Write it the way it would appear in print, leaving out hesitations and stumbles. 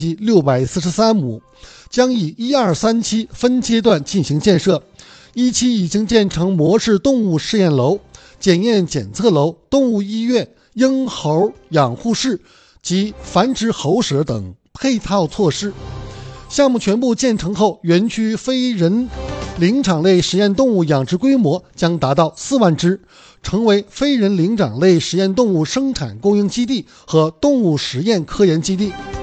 643亩，将以1、2、3期分阶段进行建设。一期已经建成模式动物试验楼、检验检测楼、动物医院、鹰猴养护室及繁殖猴舍等配套措施。项目全部建成后，园区非人灵长类实验动物养殖规模将达到4万只，成为非人灵长类实验动物生产供应基地和动物实验科研基地。